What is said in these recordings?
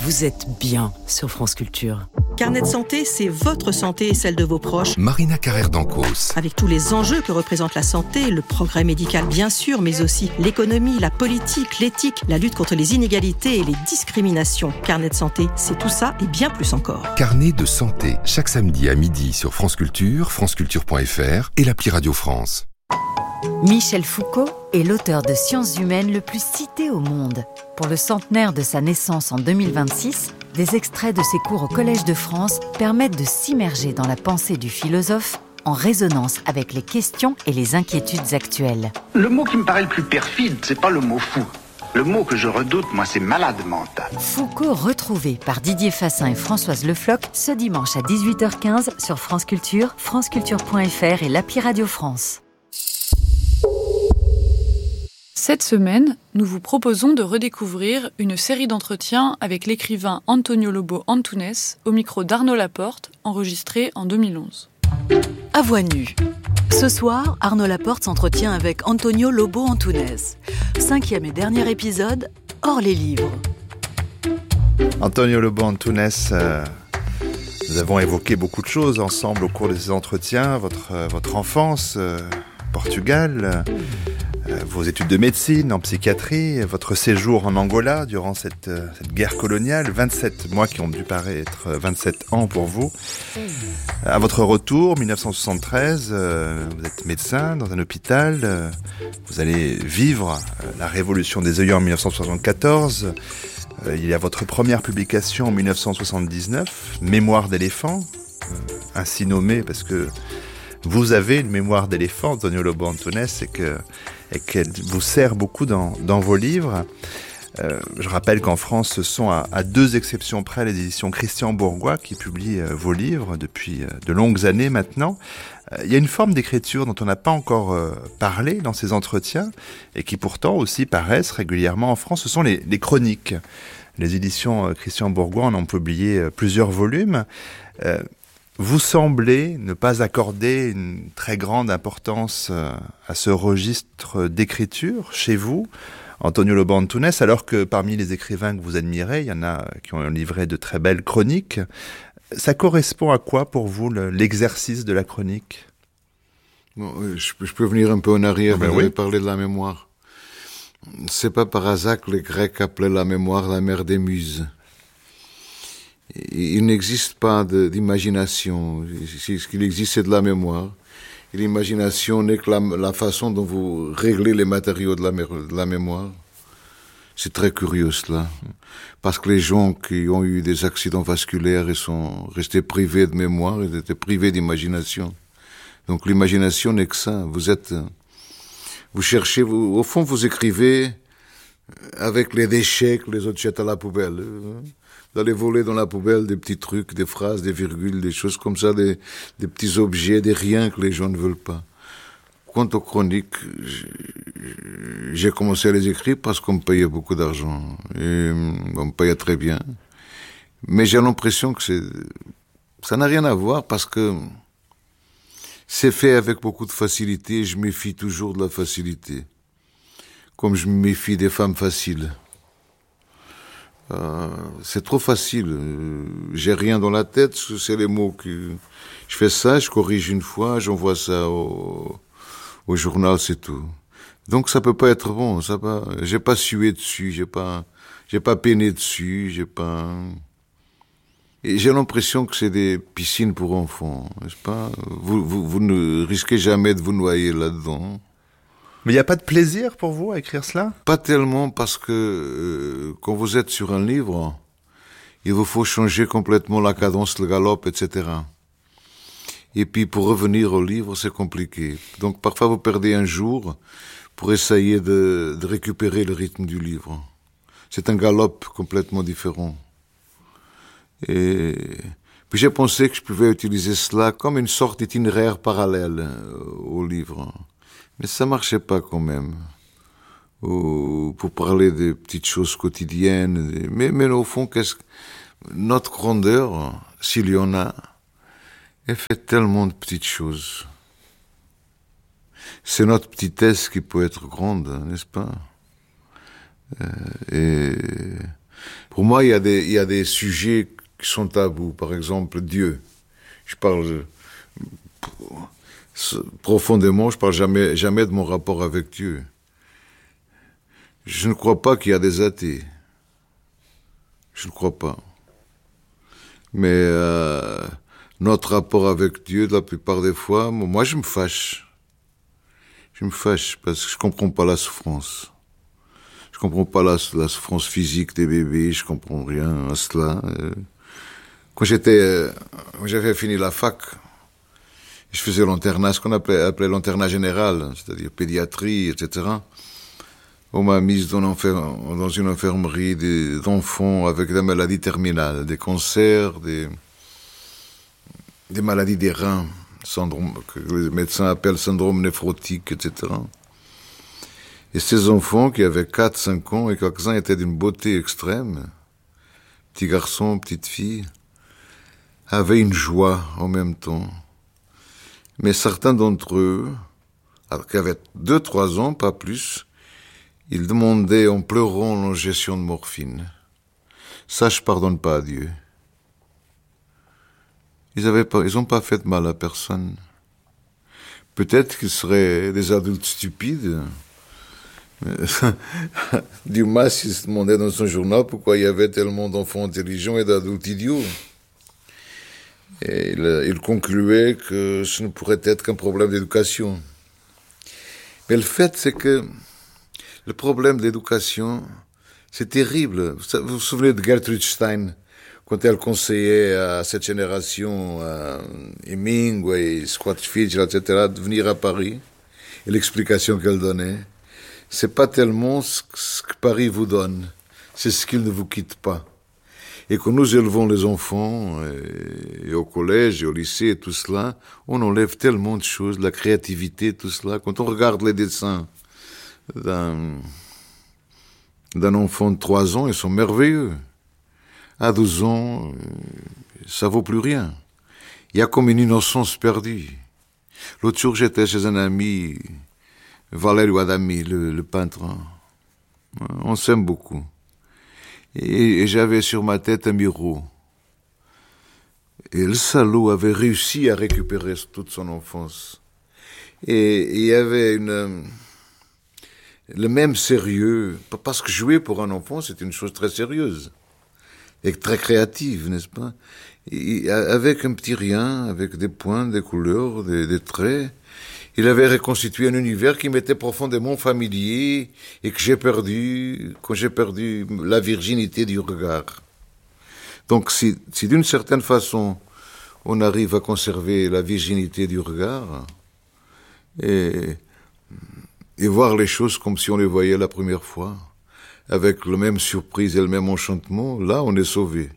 vous êtes bien sur France Culture. Carnet de santé, c'est votre santé et celle de vos proches. Marina Carrère d'Ancos. Avec tous les enjeux que représente la santé, le progrès médical bien sûr, mais aussi l'économie, la politique, l'éthique, la lutte contre les inégalités et les discriminations. Carnet de santé, c'est tout ça et bien plus encore. Carnet de santé, chaque samedi à midi sur France Culture, franceculture.fr et l'appli Radio France. Michel Foucault est l'auteur de sciences humaines le plus cité au monde. Pour le centenaire de sa naissance en 2026, des extraits de ses cours au Collège de France permettent de s'immerger dans la pensée du philosophe en résonance avec les questions et les inquiétudes actuelles. Le mot qui me paraît le plus perfide, c'est pas le mot fou. Le mot que je redoute, moi, c'est malade mental. Foucault retrouvé par Didier Fassin et Françoise Le Floch ce dimanche à 18h15 sur France Culture, franceculture.fr et l'appli Radio France. Cette semaine, nous vous proposons de redécouvrir une série d'entretiens avec l'écrivain Antonio Lobo Antunes au micro d'Arnaud Laporte, enregistré en 2011. À voix nue. Ce soir, Arnaud Laporte s'entretient avec Antonio Lobo Antunes. 5e et dernier épisode, hors les livres. Antonio Lobo Antunes, nous avons évoqué beaucoup de choses ensemble au cours de ces entretiens, votre enfance, Portugal, vos études de médecine, en psychiatrie, votre séjour en Angola durant cette guerre coloniale, 27 mois qui ont dû paraître 27 ans pour vous. À votre retour, 1973, vous êtes médecin dans un hôpital, vous allez vivre la révolution des œillets en 1974. Il y a votre première publication en 1979, Mémoire d'éléphant, ainsi nommée parce que vous avez une mémoire d'éléphant, Antonio Lobo Antunes, et qu'elle vous sert beaucoup dans vos livres. Je rappelle qu'en France, ce sont à deux exceptions près les éditions Christian Bourgois qui publient vos livres depuis de longues années maintenant. Il y a une forme d'écriture dont on n'a pas encore parlé dans ces entretiens et qui pourtant aussi paraissent régulièrement en France. Ce sont les chroniques. Les éditions Christian Bourgois en ont publié plusieurs volumes. Vous semblez ne pas accorder une très grande importance à ce registre d'écriture chez vous, Antonio Lobo Antunes, alors que parmi les écrivains que vous admirez, il y en a qui ont livré de très belles chroniques. Ça correspond à quoi pour vous l'exercice de la chronique ? Bon, je peux venir un peu en arrière, vous oui. avez parlé de la mémoire. C'est pas par hasard que les Grecs appelaient la mémoire la mère des muses. Il n'existe pas d'imagination. Ce qu'il existe, c'est de la mémoire. Et l'imagination n'est que la façon dont vous réglez les matériaux de la mémoire. C'est très curieux, cela. Parce que les gens qui ont eu des accidents vasculaires, ils sont restés privés de mémoire, ils étaient privés d'imagination. Donc l'imagination n'est que ça. Vous cherchez, au fond, vous écrivez avec les déchets que les autres jettent à la poubelle. Vous allez voler dans la poubelle des petits trucs, des phrases, des virgules, des choses comme ça, des petits objets, des riens que les gens ne veulent pas. Quant aux chroniques, j'ai commencé à les écrire parce qu'on me payait beaucoup d'argent. Et on me payait très bien. Mais j'ai l'impression que ça n'a rien à voir parce que c'est fait avec beaucoup de facilité et je me méfie toujours de la facilité. Comme je me méfie des femmes faciles. C'est trop facile. J'ai rien dans la tête, c'est les mots que... Je fais ça, je corrige une fois, j'envoie ça au journal, c'est tout. Donc ça peut pas être bon, j'ai pas sué dessus, j'ai pas peiné dessus, Et j'ai l'impression que c'est des piscines pour enfants, n'est-ce pas? Vous ne risquez jamais de vous noyer là-dedans. Mais il n'y a pas de plaisir pour vous à écrire cela ? Pas tellement parce que quand vous êtes sur un livre, il vous faut changer complètement la cadence, le galop, etc. Et puis pour revenir au livre, c'est compliqué. Donc parfois vous perdez un jour pour essayer de récupérer le rythme du livre. C'est un galop complètement différent. Et puis j'ai pensé que je pouvais utiliser cela comme une sorte d'itinéraire parallèle au livre. Mais ça marchait pas quand même. Ou pour parler des petites choses quotidiennes. Mais au fond, notre grandeur, s'il y en a, elle fait tellement de petites choses. C'est notre petitesse qui peut être grande, n'est-ce pas? Et Pour moi, il y a des sujets qui sont tabous. Par exemple, Dieu. Je parle profondément, je parle jamais de mon rapport avec Dieu. Je ne crois pas qu'il y a des athées. Je ne crois pas. Mais notre rapport avec Dieu, la plupart des fois, moi je me fâche. Je me fâche parce que je comprends pas la souffrance. Je comprends pas la souffrance physique des bébés, je comprends rien à cela. Quand j'avais fini la fac, je faisais l'internat, ce qu'on appelait l'internat général, c'est-à-dire pédiatrie, etc. On m'a mise dans une infirmerie d'enfants avec des maladies terminales, des cancers, des maladies des reins, que les médecins appellent syndrome néphrotique, etc. Et ces enfants qui avaient 4-5 ans, et quelques-uns étaient d'une beauté extrême, petits garçons, petites filles, avaient une joie en même temps. Mais certains d'entre eux, qui avaient 2-3 ans, pas plus, ils demandaient en pleurant l'ingestion de morphine. Ça, je pardonne pas à Dieu. Ils ont pas fait de mal à personne. Peut-être qu'ils seraient des adultes stupides. Dumas, il se demandait dans son journal pourquoi il y avait tellement d'enfants intelligents et d'adultes idiots. Et il concluait que ce ne pourrait être qu'un problème d'éducation. Mais le fait, c'est que le problème d'éducation, c'est terrible. Vous vous souvenez de Gertrude Stein, quand elle conseillait à cette génération, à Hemingway, Scott Fitzgerald, etc., de venir à Paris, et l'explication qu'elle donnait, c'est pas tellement ce que Paris vous donne, c'est ce qu'il ne vous quitte pas. Et quand nous élevons les enfants, et au collège et au lycée et tout cela, on enlève tellement de choses, la créativité, tout cela. Quand on regarde les dessins d'un enfant de 3 ans, ils sont merveilleux. À 12 ans, ça vaut plus rien. Il y a comme une innocence perdue. L'autre jour, j'étais chez un ami, Valerio Adami, le peintre. On s'aime beaucoup. Et j'avais sur ma tête un bureau. Et le salaud avait réussi à récupérer toute son enfance. Et il y avait le même sérieux, parce que jouer pour un enfant, c'est une chose très sérieuse et très créative, n'est-ce pas? Et avec un petit rien, avec des points, des couleurs, des traits, il avait reconstitué un univers qui m'était profondément familier et que j'ai perdu quand j'ai perdu la virginité du regard. Donc si d'une certaine façon on arrive à conserver la virginité du regard et voir les choses comme si on les voyait la première fois, avec la même surprise et le même enchantement, là on est sauvé.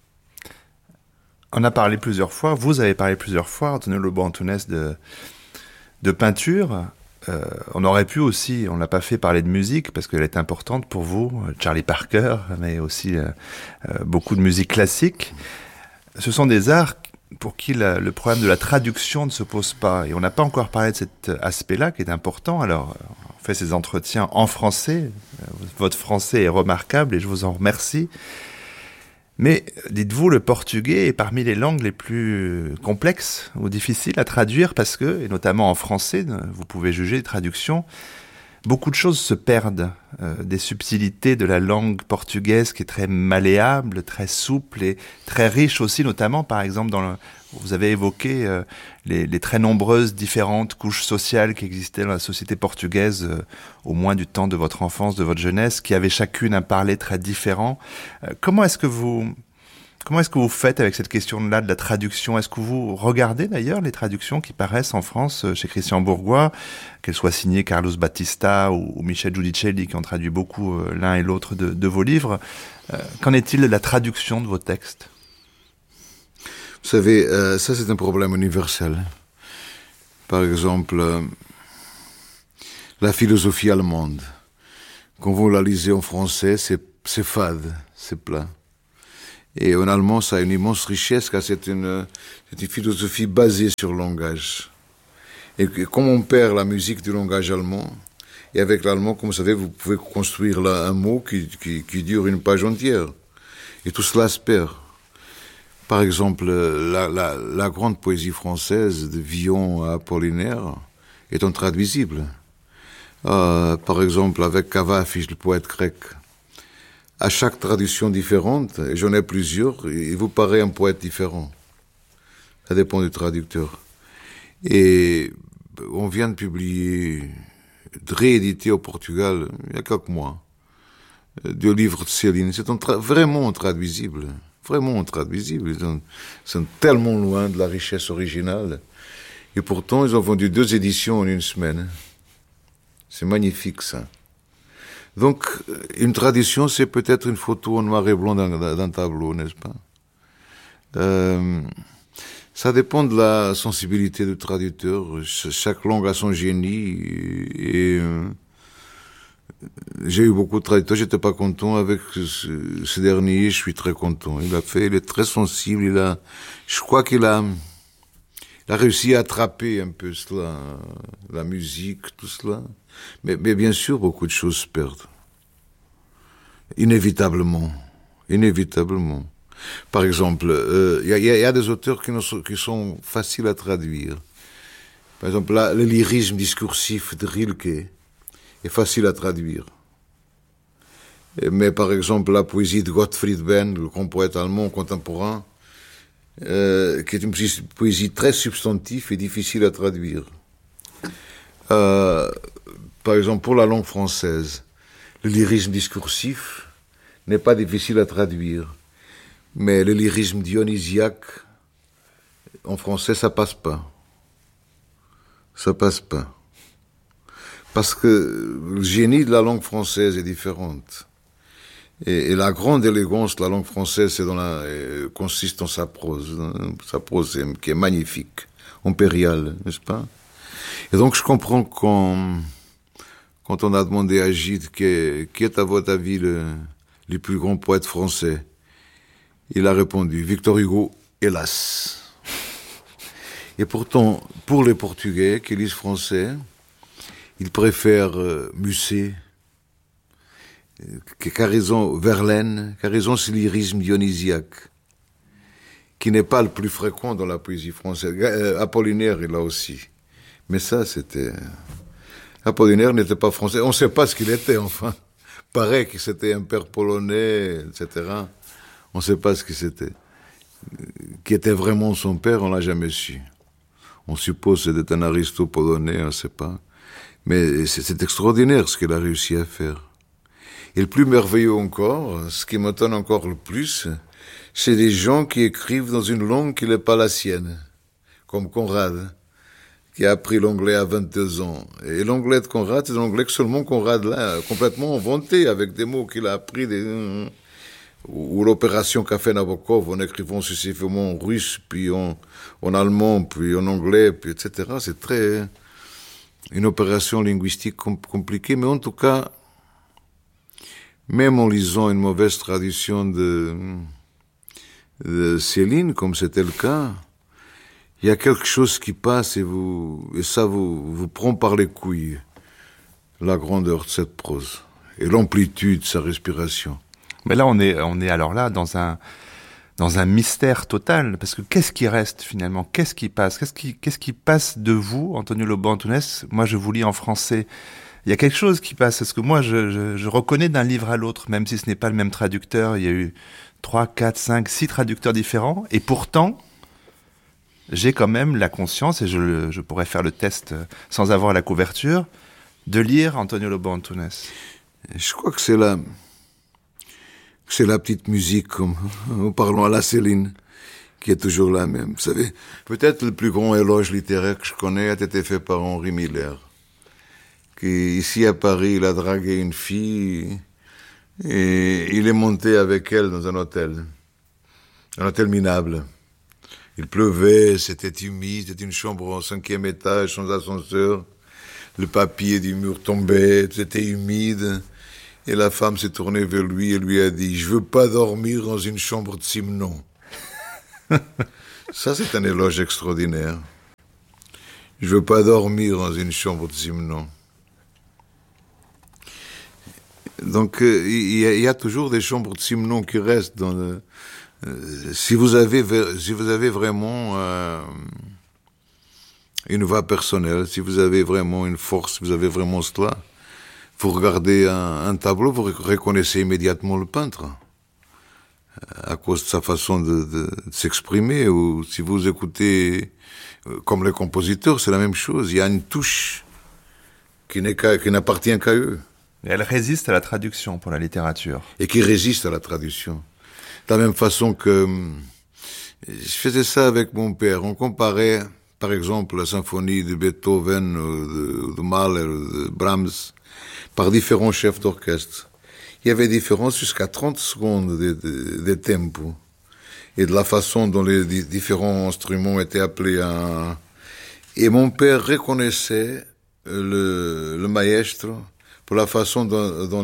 On a parlé plusieurs fois, vous avez parlé plusieurs fois, Antonio Lobo Antunes, de peinture. On aurait pu aussi, on l'a pas fait, parler de musique parce qu'elle est importante pour vous, Charlie Parker, mais aussi beaucoup de musique classique. Ce sont des arts pour qui le problème de la traduction ne se pose pas. Et on n'a pas encore parlé de cet aspect-là qui est important. Alors, on fait ces entretiens en français. Votre français est remarquable et je vous en remercie. Mais dites-vous, le portugais est parmi les langues les plus complexes ou difficiles à traduire parce que, et notamment en français, vous pouvez juger les traductions, beaucoup de choses se perdent. Des subtilités de la langue portugaise qui est très malléable, très souple et très riche aussi, notamment par exemple vous avez évoqué les très nombreuses différentes couches sociales qui existaient dans la société portugaise au moins du temps de votre enfance, de votre jeunesse, qui avaient chacune un parler très différent. Comment est-ce que vous faites avec cette question-là de la traduction? Est-ce que vous regardez d'ailleurs les traductions qui paraissent en France chez Christian Bourgois, qu'elles soient signées Carlos Batista ou Michel Giudicelli, qui ont traduit beaucoup l'un et l'autre de vos livres? Qu'en est-il de la traduction de vos textes? Vous savez, ça c'est un problème universel. Par exemple, la philosophie allemande. Quand vous la lisez en français, c'est fade, c'est plat. Et en allemand, ça a une immense richesse, car c'est une philosophie basée sur le langage. Et comme on perd la musique du langage allemand, et avec l'allemand, comme vous savez, vous pouvez construire là un mot qui dure une page entière. Et tout cela se perd. Par exemple, la grande poésie française, de Villon à Apollinaire, est intraduisible. Par exemple, avec Cavafis, le poète grec. À chaque traduction différente, et j'en ai plusieurs, il vous paraît un poète différent. Ça dépend du traducteur. Et on vient de publier, de rééditer au Portugal, il y a quelques mois, deux livres de Céline. C'est vraiment intraduisible. Vraiment intraduisible. Ils sont tellement loin de la richesse originale. Et pourtant, ils ont vendu 2 éditions en une semaine. C'est magnifique, ça. Donc, une traduction, c'est peut-être une photo en noir et blanc d'un tableau, n'est-ce pas? Ça dépend de la sensibilité du traducteur. Chaque langue a son génie. Et j'ai eu beaucoup de traducteurs. J'étais pas content avec ce dernier. Je suis très content. Il est très sensible. Je crois qu'il a réussi à attraper un peu cela, la musique, tout cela. Mais bien sûr, beaucoup de choses se perdent. Inévitablement. Par exemple, il y a des auteurs qui sont faciles à traduire. Par exemple, le lyrisme discursif de Rilke est facile à traduire. Mais par exemple, la poésie de Gottfried Benn, le grand poète allemand contemporain, qui est une poésie très substantive et difficile à traduire. Par exemple, pour la langue française, le lyrisme discursif n'est pas difficile à traduire. Mais le lyrisme dionysiaque, en français, ça passe pas. Ça passe pas. Parce que le génie de la langue française est différente. Et la grande élégance de la langue française, consiste dans sa prose. Sa prose qui est magnifique, impériale, n'est-ce pas? Et donc je comprends quand on a demandé à Gide qui est à votre avis le plus grand poète français, il a répondu Victor Hugo, hélas. Et pourtant, pour les Portugais qui lisent français, ils préfèrent Musset, Verlaine, car ils ont ce lyrisme dionysiaque, qui n'est pas le plus fréquent dans la poésie française. Apollinaire, il l'a aussi. Mais ça, Apollinaire n'était pas français. On ne sait pas ce qu'il était, enfin. Paraît que c'était un père polonais, etc. On ne sait pas ce que c'était. Qui était vraiment son père, on ne l'a jamais su. On suppose que c'était un aristo polonais, on ne sait pas. Mais c'est extraordinaire ce qu'il a réussi à faire. Et le plus merveilleux encore, ce qui m'étonne encore le plus, c'est des gens qui écrivent dans une langue qui n'est pas la sienne. Comme Conrad, qui a appris l'anglais à 22 ans. Et l'anglais de Conrad, c'est l'anglais que seulement Conrad l'a complètement inventé, avec des mots qu'il a appris, ou l'opération qu'a fait Nabokov, en écrivant successivement en russe, puis en allemand, puis en anglais, puis etc. C'est une opération linguistique compliquée, mais en tout cas, même en lisant une mauvaise traduction de Céline, comme c'était le cas, il y a quelque chose qui passe et ça vous prend par les couilles, la grandeur de cette prose et l'amplitude de sa respiration. Mais là, on est alors là dans un mystère total, parce que qu'est-ce qui reste finalement? Qu'est-ce qui passe? Qu'est-ce qui passe de vous, Antonio Lobo Antunes? Moi, je vous lis en français. Il y a quelque chose qui passe, parce que moi, je reconnais d'un livre à l'autre, même si ce n'est pas le même traducteur. Il y a eu 3, 4, 5, 6 traducteurs différents, et pourtant, j'ai quand même la conscience, et je pourrais faire le test sans avoir la couverture, de lire Antonio Lobo Antunes. Je crois que c'est la petite musique, comme en parlant à la Céline, qui est toujours la même. Vous savez, peut-être le plus grand éloge littéraire que je connais a été fait par Henri Miller, qui, ici à Paris, il a dragué une fille et il est monté avec elle dans un hôtel minable. Il pleuvait, c'était humide, c'était une chambre au 5e étage, sans ascenseur. Le papier du mur tombait, c'était humide. Et la femme s'est tournée vers lui et lui a dit « Je veux pas dormir dans une chambre de Simon. » Ça, c'est un éloge extraordinaire. « Je veux pas dormir dans une chambre de Simon. » Donc, il y a toujours des chambres de Simenon qui restent dans le... si vous avez vraiment une voix personnelle, si vous avez vraiment une force, si vous avez vraiment cela, vous regardez un tableau, vous reconnaissez immédiatement le peintre, à cause de sa façon de s'exprimer. Ou si vous écoutez, comme les compositeurs, c'est la même chose. Il y a une touche qui n'appartient qu'à eux. Et elle résiste à la traduction pour la littérature. Et qui résiste à la traduction. De la même façon que je faisais ça avec mon père. On comparait, par exemple, la symphonie de Beethoven, de Mahler, de Brahms, par différents chefs d'orchestre. Il y avait différence jusqu'à 30 secondes de tempo. Et de la façon dont les différents instruments étaient appelés à... Et mon père reconnaissait le maestro pour la façon dont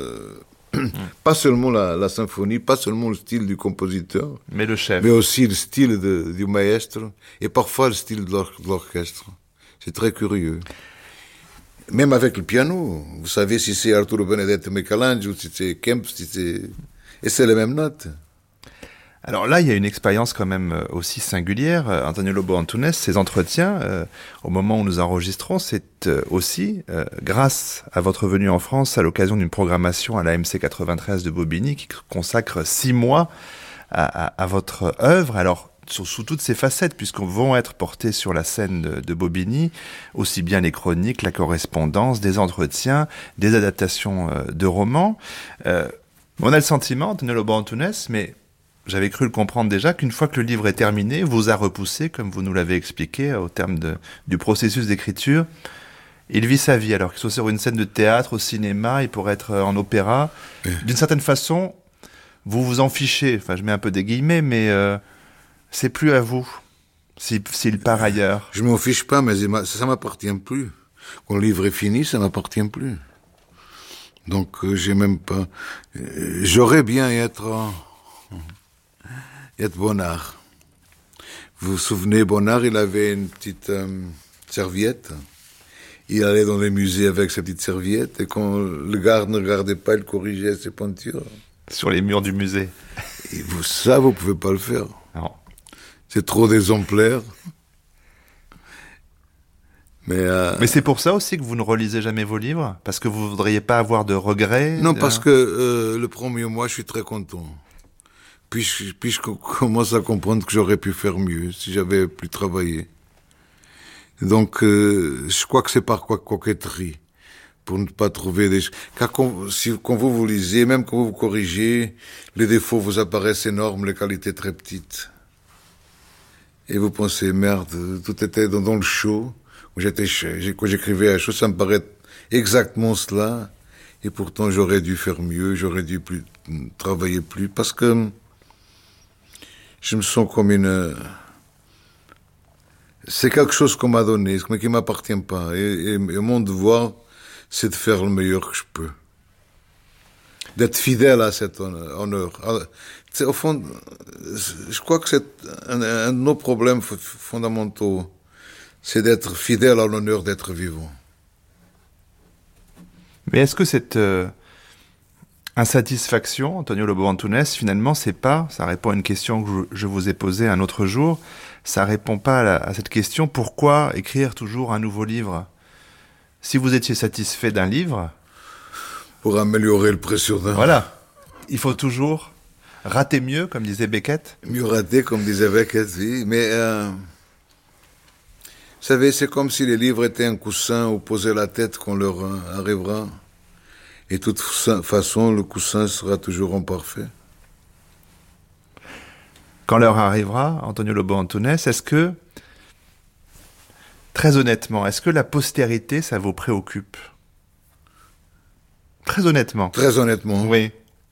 pas seulement la symphonie, pas seulement le style du compositeur, mais le chef, mais aussi le style du maestro et parfois le style de l'orchestre. C'est très curieux. Même avec le piano, vous savez si c'est Arturo Benedetto Michelangelo, si c'est Kempf, et c'est les mêmes notes. Alors là, il y a une expérience quand même aussi singulière. Antonio Lobo Antunes, ses entretiens, au moment où nous enregistrons, c'est aussi grâce à votre venue en France à l'occasion d'une programmation à la MC 93 de Bobigny qui consacre 6 mois à votre œuvre. Alors, sous toutes ses facettes, puisqu'on vont être portés sur la scène de Bobigny, aussi bien les chroniques, la correspondance, des entretiens, des adaptations de romans. On a le sentiment, Antonio Lobo Antunes, mais j'avais cru le comprendre déjà, qu'une fois que le livre est terminé, vous a repoussé, comme vous nous l'avez expliqué, au terme du processus d'écriture. Il vit sa vie, alors qu'il soit sur une scène de théâtre, au cinéma, il pourrait être en opéra. D'une certaine façon, vous vous en fichez, enfin je mets un peu des guillemets, mais c'est plus à vous, s'il part ailleurs. Je m'en fiche pas, mais ça m'appartient plus. Quand le livre est fini, ça m'appartient plus. Donc j'ai même pas... J'aurais bien être Bonnard. Vous vous souvenez, Bonnard, il avait une petite serviette. Il allait dans les musées avec sa petite serviette, et quand le garde ne regardait pas, il corrigeait ses peintures. Sur les murs du musée. Et ça, vous pouvez pas le faire. Non. C'est trop d'exemplaires. Mais c'est pour ça aussi que vous ne relisez jamais vos livres? Parce que vous voudriez pas avoir de regrets? Non, parce que le premier mois, je suis très content. Puis je commence à comprendre que j'aurais pu faire mieux si j'avais plus travaillé. Donc, je crois que c'est par coquetterie, pour ne pas trouver des... Car quand vous lisez, même quand vous corrigez, les défauts vous apparaissent énormes, les qualités très petites. Et vous pensez, merde, tout était dans le chaud. Quand j'écrivais à chaud, ça me paraît exactement cela. Et pourtant, j'aurais dû faire mieux, j'aurais dû travailler plus, parce que je me sens comme une... C'est quelque chose qu'on m'a donné, mais qui m'appartient pas. Et mon devoir, c'est de faire le meilleur que je peux. D'être fidèle à cet honneur. Au fond, je crois que c'est un de nos problèmes fondamentaux. C'est d'être fidèle à l'honneur d'être vivant. Mais est-ce que cette insatisfaction, Antonio Lobo Antunes, finalement, ça répond à une question que je vous ai posée un autre jour, ça répond pas à cette question, pourquoi écrire toujours un nouveau livre? Si vous étiez satisfait d'un livre... Pour améliorer le précieux d'un... Voilà. Il faut toujours rater mieux, comme disait Beckett. Mieux rater, comme disait Beckett, oui. Mais, vous savez, c'est comme si les livres étaient un coussin où poser la tête quand l'heure arrivera. Et de toute façon, le coussin sera toujours imparfait. Quand l'heure arrivera, Antonio Lobo Antunes, est-ce que, très honnêtement, est-ce que la postérité, ça vous préoccupe? Très honnêtement. Très honnêtement. Oui.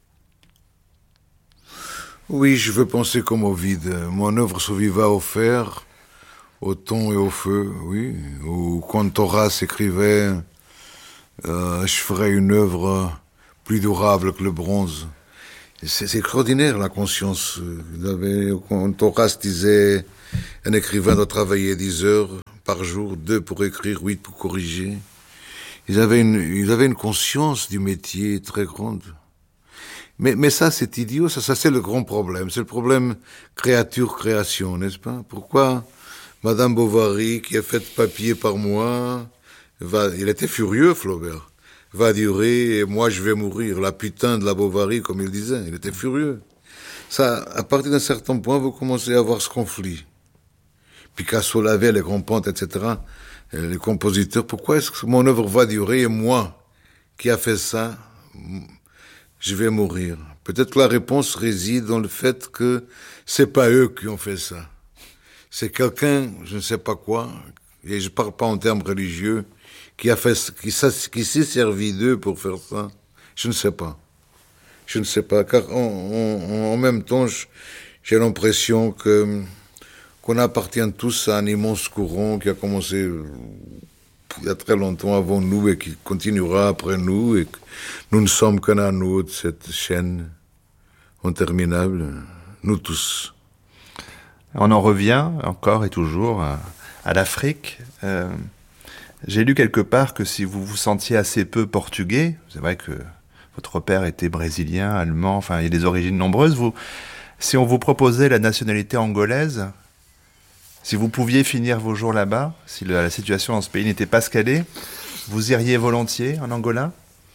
Oui, je veux penser comme Ovide. Mon œuvre survivra au fer, au thon et au feu, oui. Ou quand Horace écrivait je ferai une œuvre plus durable que le bronze. C'est extraordinaire, la conscience. Quand Horace disait un écrivain doit travailler 10 heures par jour, 2 pour écrire, 8 pour corriger. ils avaient une conscience du métier très grande. Mais ça, c'est idiot, ça c'est le grand problème. C'est le problème créature-création, n'est-ce pas? Pourquoi Madame Bovary, qui a fait papier par moi, il était furieux, Flaubert, va durer et moi je vais mourir, la putain de la Bovary, comme il disait. Il était furieux. Ça, à partir d'un certain point, vous commencez à avoir ce conflit. Picasso l'avait, les grands peintres, etc., les compositeurs. Pourquoi est-ce que mon œuvre va durer et moi, qui a fait ça, je vais mourir? Peut-être que la réponse réside dans le fait que c'est pas eux qui ont fait ça. C'est quelqu'un, je ne sais pas quoi, et je parle pas en termes religieux, qui s'est servi d'eux pour faire ça. Je ne sais pas. Je ne sais pas, car en même temps, j'ai l'impression qu'on appartient tous à un immense courant qui a commencé il y a très longtemps avant nous et qui continuera après nous, et que nous ne sommes qu'un anneau de cette chaîne interminable, nous tous. On en revient encore et toujours à l'Afrique. J'ai lu quelque part que si vous vous sentiez assez peu portugais, c'est vrai que votre père était brésilien, allemand, enfin il y a des origines nombreuses, si on vous proposait la nationalité angolaise, si vous pouviez finir vos jours là-bas, si la situation dans ce pays n'était pas ce qu'elle est, vous iriez volontiers en Angola?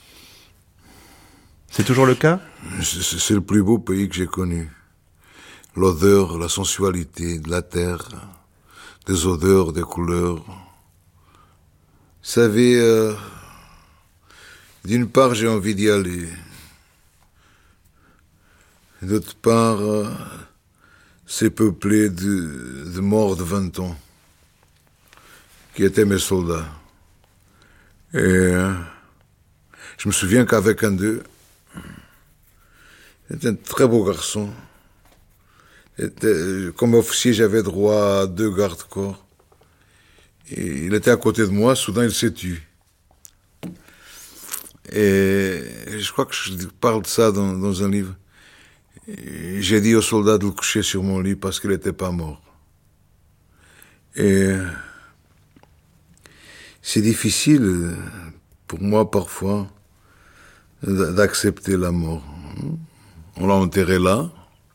C'est toujours le cas? C'est le plus beau pays que j'ai connu. L'odeur, la sensualité de la terre, des odeurs, des couleurs. Vous savez, d'une part, j'ai envie d'y aller. D'autre part, c'est peuplé de morts de 20 ans, qui étaient mes soldats. Et je me souviens qu'avec un d'eux, c'était un très beau garçon. Comme officier, j'avais droit à 2 gardes-corps. Et il était à côté de moi, soudain il s'est tué. Et je crois que je parle de ça dans un livre. Et j'ai dit au soldat de le coucher sur mon lit parce qu'il n'était pas mort. Et c'est difficile pour moi parfois d'accepter la mort. On l'a enterré là.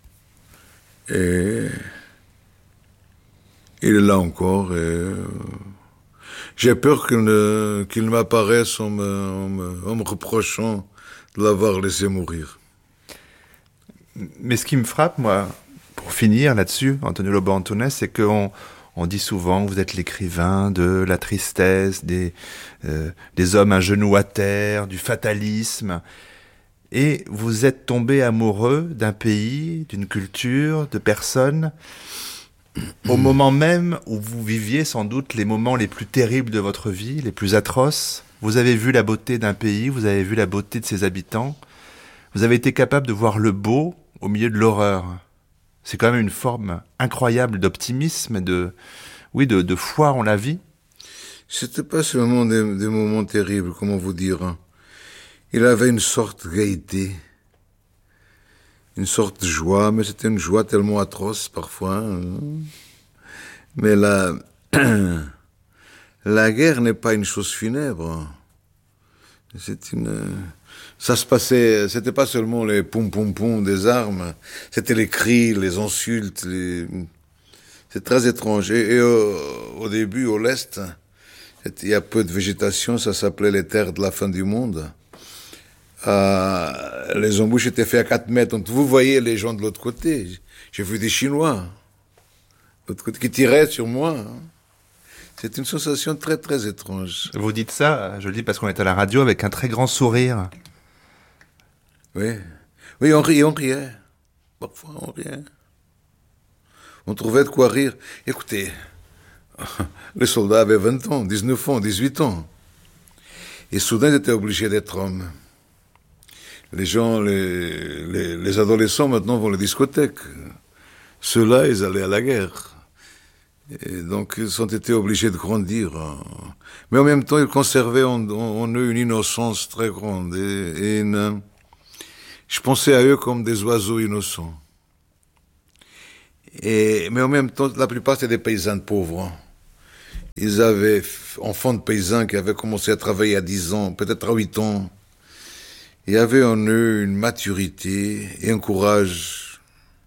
Et il est là encore. Et j'ai peur qu'il m'apparaisse en me reprochant de l'avoir laissé mourir. Mais ce qui me frappe, moi, pour finir là-dessus, Antonio Lobo Antunes, c'est qu'on dit souvent que vous êtes l'écrivain de la tristesse, des hommes à genoux à terre, du fatalisme. Et vous êtes tombé amoureux d'un pays, d'une culture, de personnes, au moment même où vous viviez sans doute les moments les plus terribles de votre vie, les plus atroces. Vous avez vu la beauté d'un pays, vous avez vu la beauté de ses habitants. Vous avez été capable de voir le beau au milieu de l'horreur. C'est quand même une forme incroyable d'optimisme et de foi en la vie. C'était pas seulement des moments terribles, comment vous dire. Il avait une sorte de gaieté, une sorte de joie, mais c'était une joie tellement atroce parfois. Mais la guerre n'est pas une chose funèbre. Ça se passait, c'était pas seulement les poum-poum-poum des armes, c'était les cris, les insultes, c'est très étrange. Et au début, au lest, il y a peu de végétation, ça s'appelait les terres de la fin du monde. Les embouches étaient faites à 4 mètres, donc vous voyez les gens de l'autre côté. J'ai vu des Chinois, de l'autre côté, qui tiraient sur moi. C'est une sensation très très étrange. Vous dites ça, je le dis parce qu'on est à la radio, avec un très grand sourire. Oui, on riait. Parfois on riait. On trouvait de quoi rire. Écoutez, les soldats avaient 20 ans, 19 ans, 18 ans. Et soudain ils étaient obligés d'être hommes. Les gens, les adolescents maintenant vont à la discothèque. Ceux-là, ils allaient à la guerre. Et donc, ils ont été obligés de grandir. Mais en même temps, ils conservaient en eux une innocence très grande. Je pensais à eux comme des oiseaux innocents. Mais en même temps, la plupart, c'était des paysans pauvres. Ils avaient enfants de paysans qui avaient commencé à travailler à 10 ans, peut-être à 8 ans. Il y avait en eux une maturité et un courage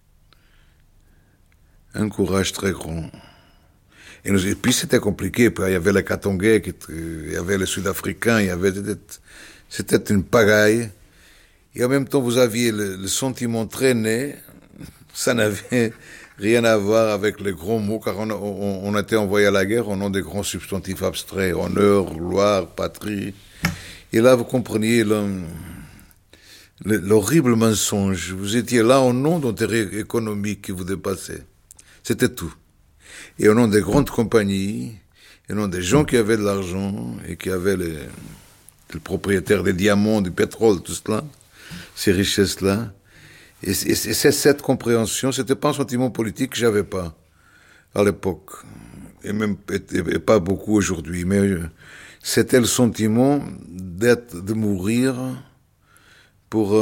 très grand. Et puis c'était compliqué, puis il y avait les Katongais, il y avait les Sud-Africains, c'était une pagaille. Et en même temps, vous aviez le sentiment très né, ça n'avait rien à voir avec les grands mots, car on était envoyé à la guerre au nom des grands substantifs abstraits, honneur, gloire, patrie. Et là, vous compreniez l'horrible mensonge. Vous étiez là au nom d'intérêts économiques qui vous dépassaient. C'était tout. Et au nom des grandes compagnies, et au nom des gens qui avaient de l'argent, et qui avaient les propriétaires des diamants, du pétrole, tout cela, ces richesses-là. Et cette compréhension, c'était pas un sentiment politique que j'avais pas à l'époque. Et pas beaucoup aujourd'hui. Mais c'était le sentiment de mourir pour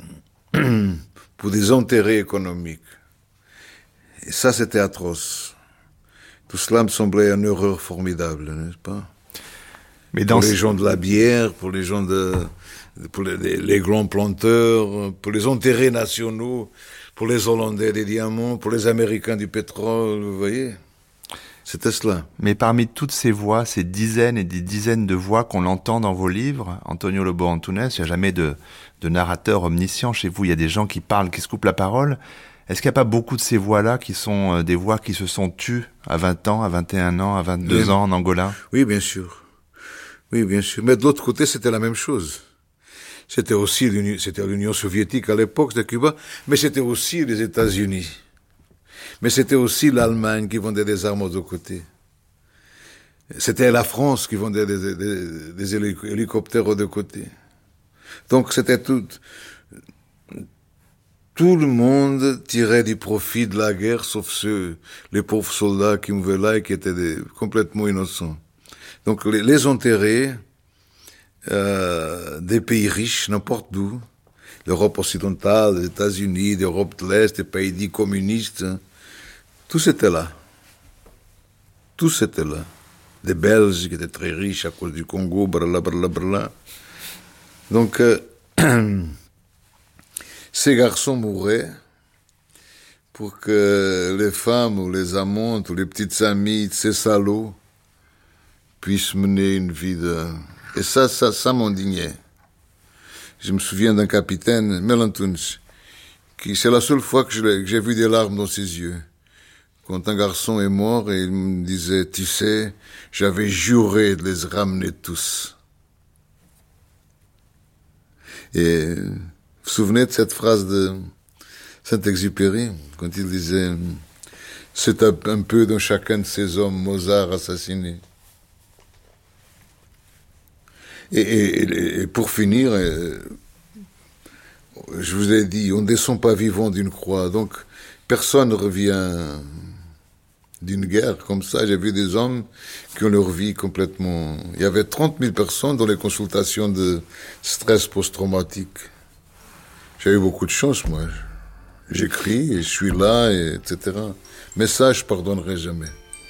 des intérêts économiques. Et ça, c'était atroce. Tout cela me semblait une horreur formidable, n'est-ce pas? Mais pour les gens de la bière, pour les gens pour les grands planteurs, pour les intérêts nationaux, pour les Hollandais des diamants, pour les Américains du pétrole, vous voyez? C'était cela. Mais parmi toutes ces voix, ces dizaines et des dizaines de voix qu'on entend dans vos livres, Antonio Lobo Antunes, il n'y a jamais de narrateur omniscient chez vous, il y a des gens qui parlent, qui se coupent la parole. Est-ce qu'il n'y a pas beaucoup de ces voix-là qui sont des voix qui se sont tues à 20 ans, à 21 ans, à 22 ans en Angola? Oui, bien sûr. Oui, bien sûr. Mais de l'autre côté, c'était la même chose. C'était l'Union soviétique à l'époque de Cuba, mais c'était aussi les États-Unis. Mais c'était aussi l'Allemagne qui vendait des armes aux deux côtés. C'était la France qui vendait des hélicoptères aux deux côtés. Donc c'était tout le monde tirait du profit de la guerre, sauf les pauvres soldats qui mouraient là et qui étaient complètement innocents. Donc les intérêts des pays riches, n'importe d'où, l'Europe occidentale, les États-Unis, l'Europe de l'Est, les pays dits communistes, hein, tout c'était là. Tout c'était là. Des Belges qui étaient très riches à cause du Congo, blablabla. Donc, ces garçons mouraient pour que les femmes ou les amantes ou les petites amies de ces salauds puissent mener une vie de... Et ça m'indignait. Je me souviens d'un capitaine, Melantuns, c'est la seule fois que j'ai vu des larmes dans ses yeux. Quand un garçon est mort, et il me disait, tu sais, j'avais juré de les ramener tous. Et vous vous souvenez de cette phrase de Saint-Exupéry, quand il disait, c'est un peu dans chacun de ces hommes Mozart assassiné. Et pour finir, je vous ai dit, on ne descend pas vivant d'une croix, donc personne ne revient d'une guerre comme ça. J'ai vu des hommes qui ont leur vie complètement... Il y avait 30 000 personnes dans les consultations de stress post-traumatique. J'ai eu beaucoup de chance, moi. J'écris et je suis là, etc. Mais ça, je ne pardonnerai jamais.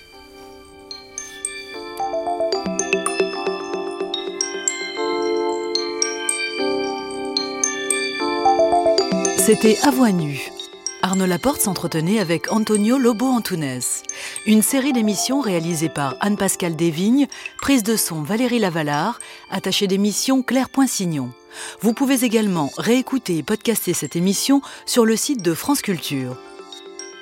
C'était À Voix nue. Arnaud Laporte s'entretenait avec Antonio Lobo Antunes. Une série d'émissions réalisées par Anne-Pascale Desvignes, prise de son Valérie Lavalard, attachée d'émission Claire Poinsignon. Vous pouvez également réécouter et podcaster cette émission sur le site de France Culture.